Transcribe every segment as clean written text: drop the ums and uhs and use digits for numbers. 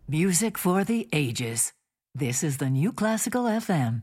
Music for the ages. This is the New Classical FM.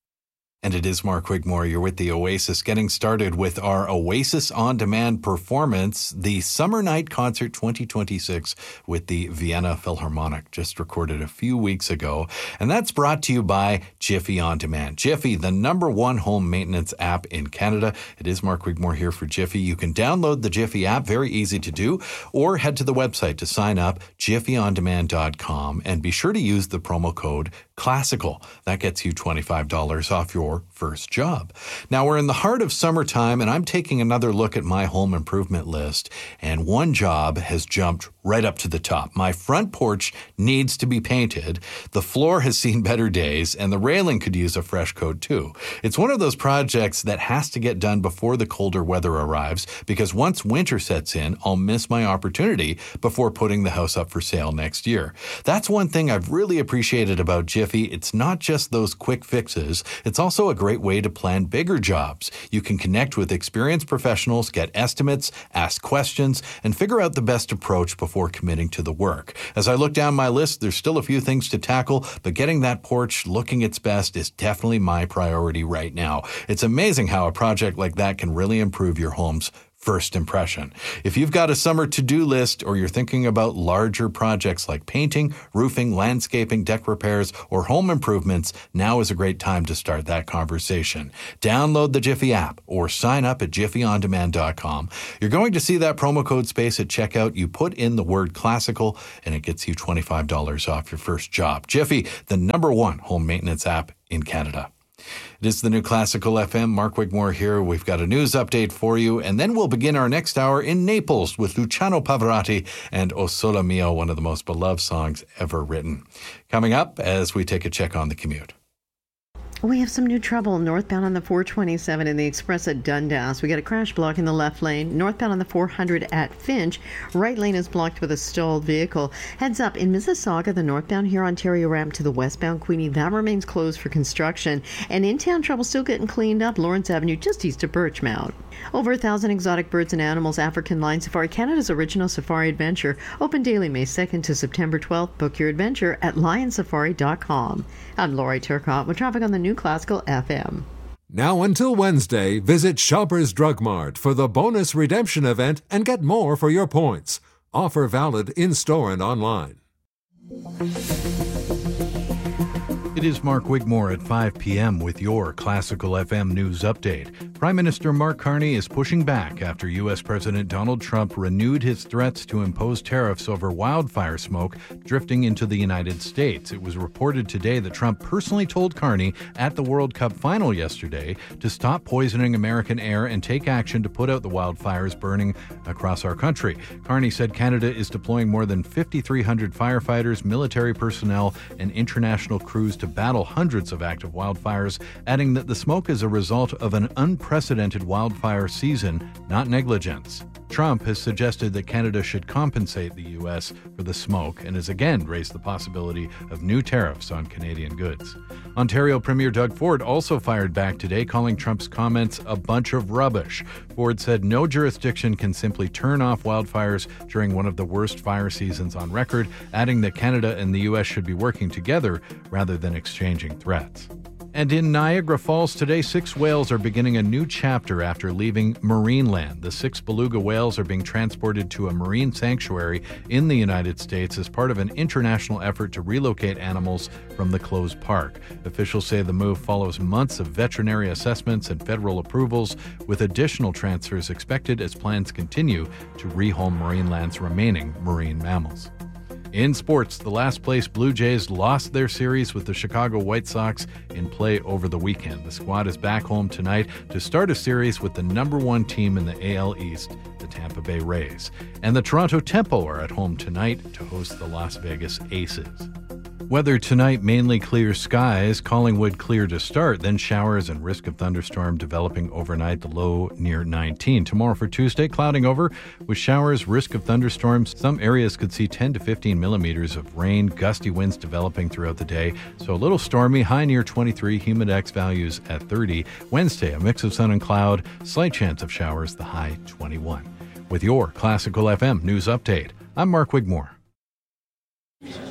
And it is Mark Wigmore. You're with the Oasis, getting started with our Oasis On Demand performance, the Summer Night Concert 2026 with the Vienna Philharmonic, just recorded a few weeks ago. And that's brought to you by Jiffy On Demand. Jiffy, the #1 home maintenance app in Canada. It is Mark Wigmore here for Jiffy. You can download the Jiffy app, very easy to do, or head to the website to sign up, jiffyondemand.com, and be sure to use the promo code CLASSICAL. That gets you $25 off your first job. Now, we're in the heart of summertime, and I'm taking another look at my home improvement list, and one job has jumped right up to the top. My front porch needs to be painted, the floor has seen better days, and the railing could use a fresh coat too. It's one of those projects that has to get done before the colder weather arrives, because once winter sets in, I'll miss my opportunity before putting the house up for sale next year. That's one thing I've really appreciated about Jiffy. It's not just those quick fixes, it's also a great way to plan bigger jobs. You can connect with experienced professionals, get estimates, ask questions, and figure out the best approach before committing to the work. As I look down my list, there's still a few things to tackle, but getting that porch looking its best is definitely my priority right now. It's amazing how a project like that can really improve your home's first impression. If you've got a summer to-do list, or you're thinking about larger projects like painting, roofing, landscaping, deck repairs, or home improvements, now is a great time to start that conversation. Download the Jiffy app or sign up at jiffyondemand.com. You're going to see that promo code space at checkout. You put in the word classical and it gets you $25 off your first job. Jiffy, the #1 home maintenance app in Canada. It is the New Classical FM. Mark Wigmore here. We've got a news update for you, and then we'll begin our next hour in Naples with Luciano Pavarotti and O Sole Mio, one of the most beloved songs ever written. Coming up as we take a check on the commute. We have some new trouble northbound on the 427 in the Express at Dundas. We got a crash blocking the left lane. Northbound on the 400 at Finch, right lane is blocked with a stalled vehicle. Heads up in Mississauga, the northbound Huron-Ontario ramp to the westbound Queenie, that remains closed for construction. And in-town trouble still getting cleaned up. Lawrence Avenue just east of Birchmount. Over 1,000 exotic birds and animals. African Lion Safari, Canada's original safari adventure. Open daily May 2nd to September 12th. Book your adventure at lionsafari.com. I'm Lori Turcotte with traffic on the New Classical FM. Now until Wednesday, visit Shoppers Drug Mart for the bonus redemption event and get more for your points. Offer valid in-store and online. It is Mark Wigmore at 5 p.m. with your Classical FM news update. Prime Minister Mark Carney is pushing back after U.S. President Donald Trump renewed his threats to impose tariffs over wildfire smoke drifting into the United States. It was reported today that Trump personally told Carney at the World Cup final yesterday to stop poisoning American air and take action to put out the wildfires burning across our country. Carney said Canada is deploying more than 5,300 firefighters, military personnel, and international crews to battle hundreds of active wildfires, adding that the smoke is a result of an unprecedented wildfire season, not negligence. Trump has suggested that Canada should compensate the U.S. for the smoke and has again raised the possibility of new tariffs on Canadian goods. Ontario Premier Doug Ford also fired back today, calling Trump's comments a bunch of rubbish. Ford said no jurisdiction can simply turn off wildfires during one of the worst fire seasons on record, adding that Canada and the U.S. should be working together rather than exchanging threats. And in Niagara Falls today, 6 whales are beginning a new chapter after leaving Marineland. The 6 beluga whales are being transported to a marine sanctuary in the United States as part of an international effort to relocate animals from the closed park. Officials say the move follows months of veterinary assessments and federal approvals, with additional transfers expected as plans continue to rehome Marineland's remaining marine mammals. In sports, the last-place Blue Jays lost their series with the Chicago White Sox in play over the weekend. The squad is back home tonight to start a series with the #1 team in the AL East, the Tampa Bay Rays. And the Toronto Tempo are at home tonight to host the Las Vegas Aces. Weather tonight, mainly clear skies. Collingwood clear to start, then showers and risk of thunderstorm developing overnight, the low near 19. Tomorrow for Tuesday, clouding over with showers, risk of thunderstorms. Some areas could see 10 to 15 millimeters of rain, gusty winds developing throughout the day. So a little stormy, high near 23, humidex values at 30. Wednesday, a mix of sun and cloud, slight chance of showers, the high 21. With your Classical FM news update, I'm Mark Wigmore.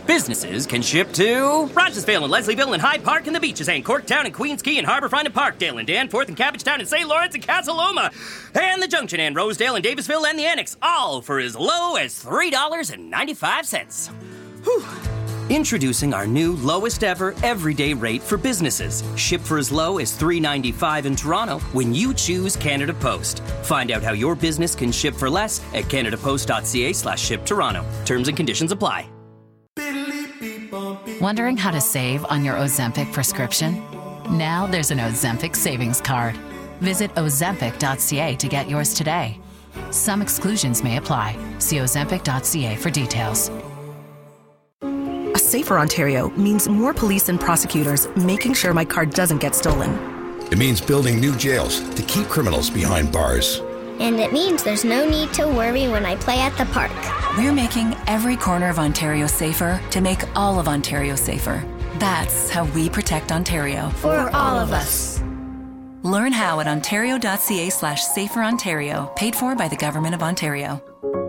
Businesses can ship to Rochesville and Leslieville and Hyde Park and the Beaches and Corktown and Queens Quay and Harbourfront and Parkdale and Danforth and Cabbagetown and St. Lawrence and Casa Loma and the Junction and Rosedale and Davisville and the Annex, all for as low as $3.95. Whew. Introducing our new lowest ever everyday rate for businesses. Ship for as low as $3.95 in Toronto when you choose Canada Post. Find out how your business can ship for less at canadapost.ca/shiptoronto. Terms and conditions apply. Wondering how to save on your Ozempic prescription? Now there's an Ozempic savings card. Visit ozempic.ca to get yours today. Some exclusions may apply. See ozempic.ca for details. A safer Ontario means more police and prosecutors making sure my car doesn't get stolen. It means building new jails to keep criminals behind bars. And it means there's no need to worry when I play at the park. We're making every corner of Ontario safer to make all of Ontario safer. That's how we protect Ontario. For all of us. Learn how at ontario.ca/saferontario, paid for by the Government of Ontario.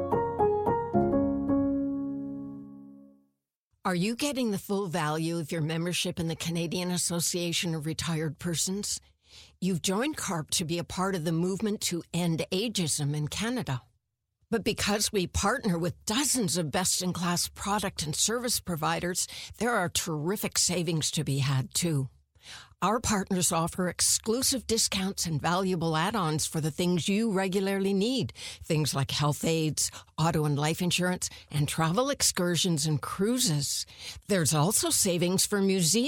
Are you getting the full value of your membership in the Canadian Association of Retired Persons? You've joined CARP to be a part of the movement to end ageism in Canada. But because we partner with dozens of best-in-class product and service providers, there are terrific savings to be had, too. Our partners offer exclusive discounts and valuable add-ons for the things you regularly need. Things like health aids, auto and life insurance, and travel excursions and cruises. There's also savings for museums.